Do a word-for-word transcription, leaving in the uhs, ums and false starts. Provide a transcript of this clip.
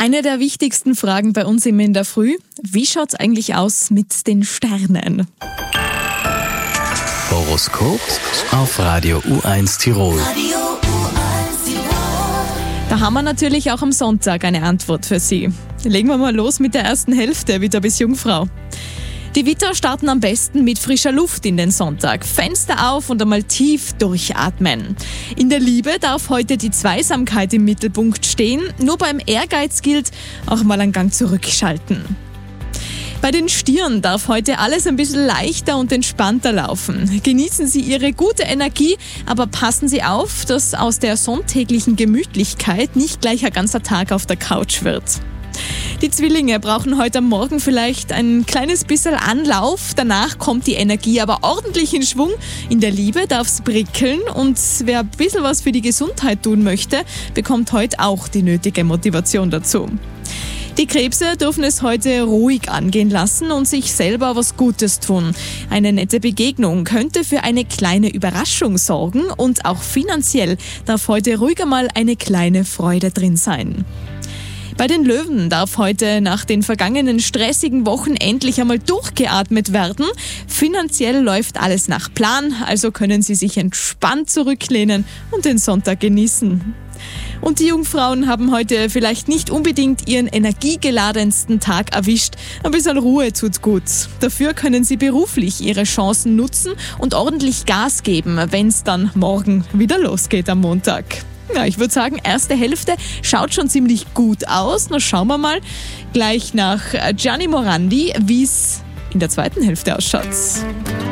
Eine der wichtigsten Fragen bei uns immer in der Früh: Wie schaut's eigentlich aus mit den Sternen? Horoskop auf Radio U eins Tirol. Radio U eins Tirol. Da haben wir natürlich auch am Sonntag eine Antwort für Sie. Legen wir mal los mit der ersten Hälfte, Widder bis Jungfrau. Die Widder starten am besten mit frischer Luft in den Sonntag. Fenster auf und einmal tief durchatmen. In der Liebe darf heute die Zweisamkeit im Mittelpunkt stehen. Nur beim Ehrgeiz gilt, auch mal einen Gang zurückschalten. Bei den Stieren darf heute alles ein bisschen leichter und entspannter laufen. Genießen Sie Ihre gute Energie, aber passen Sie auf, dass aus der sonntäglichen Gemütlichkeit nicht gleich ein ganzer Tag auf der Couch wird. Die Zwillinge brauchen heute am Morgen vielleicht ein kleines bisschen Anlauf, danach kommt die Energie aber ordentlich in Schwung. In der Liebe darf es prickeln und wer ein bisschen was für die Gesundheit tun möchte, bekommt heute auch die nötige Motivation dazu. Die Krebse dürfen es heute ruhig angehen lassen und sich selber was Gutes tun. Eine nette Begegnung könnte für eine kleine Überraschung sorgen und auch finanziell darf heute ruhiger mal eine kleine Freude drin sein. Bei den Löwen darf heute nach den vergangenen stressigen Wochen endlich einmal durchgeatmet werden. Finanziell läuft alles nach Plan, also können Sie sich entspannt zurücklehnen und den Sonntag genießen. Und die Jungfrauen haben heute vielleicht nicht unbedingt ihren energiegeladensten Tag erwischt. Ein bisschen Ruhe tut gut. Dafür können Sie beruflich Ihre Chancen nutzen und ordentlich Gas geben, wenn es dann morgen wieder losgeht am Montag. Ja, ich würde sagen, erste Hälfte schaut schon ziemlich gut aus. Na, schauen wir mal gleich nach Gianni Morandi, wie es in der zweiten Hälfte ausschaut.